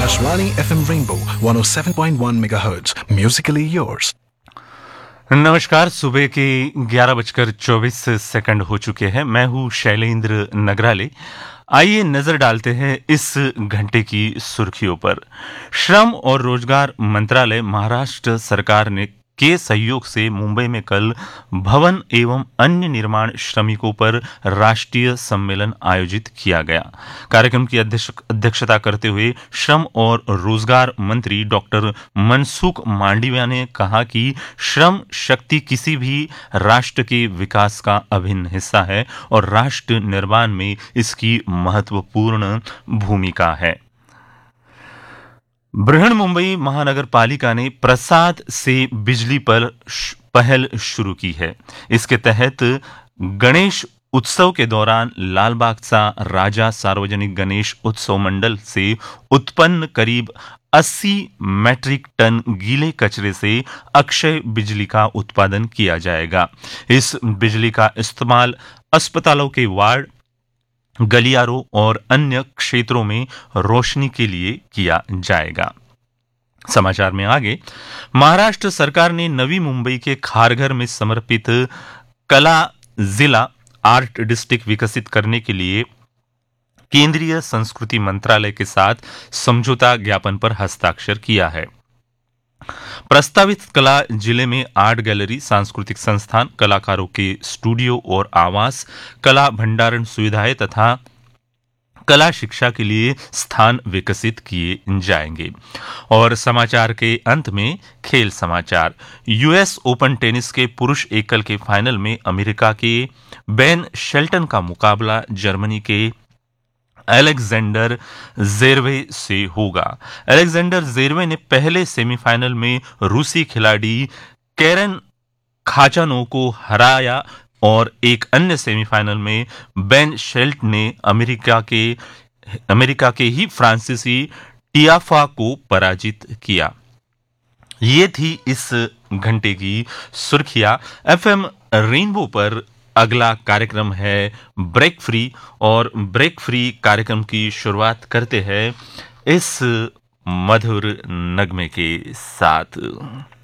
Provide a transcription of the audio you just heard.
Akashvani FM Rainbow 107.1 MHz. Musically yours. नमस्कार। सुबह के 11:24 हो चुके हैं। मैं हूँ शैलेंद्र नगराले। आइए नजर डालते हैं इस घंटे की सुर्खियों पर। श्रम और रोजगार मंत्रालय महाराष्ट्र सरकार ने के सहयोग से मुंबई में कल भवन एवं अन्य निर्माण श्रमिकों पर राष्ट्रीय सम्मेलन आयोजित किया गया। कार्यक्रम की अध्यक्षता करते हुए श्रम और रोजगार मंत्री डॉक्टर मनसुख मांडविया ने कहा कि श्रम शक्ति किसी भी राष्ट्र के विकास का अभिन्न हिस्सा है और राष्ट्र निर्माण में इसकी महत्वपूर्ण भूमिका है। बृहन मुंबई महानगर पालिका ने प्रसाद से बिजली पर पहल शुरू की है। इसके तहत गणेश उत्सव के दौरान लालबागचा राजा सार्वजनिक गणेश उत्सव मंडल से उत्पन्न करीब 80 मैट्रिक टन गीले कचरे से अक्षय बिजली का उत्पादन किया जाएगा। इस बिजली का इस्तेमाल अस्पतालों के वार्ड, गलियारों और अन्य क्षेत्रों में रोशनी के लिए किया जाएगा। समाचार में आगे, महाराष्ट्र सरकार ने नवी मुंबई के खारघर में समर्पित कला जिला आर्ट डिस्ट्रिक्ट विकसित करने के लिए केंद्रीय संस्कृति मंत्रालय के साथ समझौता ज्ञापन पर हस्ताक्षर किया है। प्रस्तावित कला जिले में आर्ट गैलरी, सांस्कृतिक संस्थान, कलाकारों के स्टूडियो और आवास, कला भंडारण सुविधाएं तथा कला शिक्षा के लिए स्थान विकसित किए जाएंगे। और समाचार के अंत में खेल समाचार। यूएस ओपन टेनिस के पुरुष एकल के फाइनल में अमेरिका के बेन शेल्टन का मुकाबला जर्मनी के अलेक्जेंडर जेरवे से होगा। अलेक्जेंडर जेरवे ने पहले सेमीफाइनल में रूसी खिलाड़ी कैरन खाचानोव को हराया और एक अन्य सेमीफाइनल में बेन शेल्ट ने अमेरिका के ही फ्रांसीसी टियाफा को पराजित किया। ये थी इस घंटे की सुर्खियां। एफएम रेनबो पर अगला कार्यक्रम है ब्रेक फ्री, और ब्रेक फ्री कार्यक्रम की शुरुआत करते हैं इस मधुर नगमे के साथ।